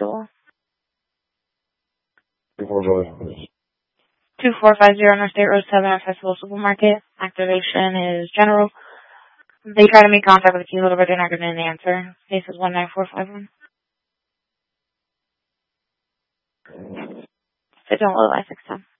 schedule. 2450 North State Road 7 at Festival Supermarket. Activation is general. They try to make contact with the key holder, but they're not getting an answer. Case is 19451. If it don't load by 610.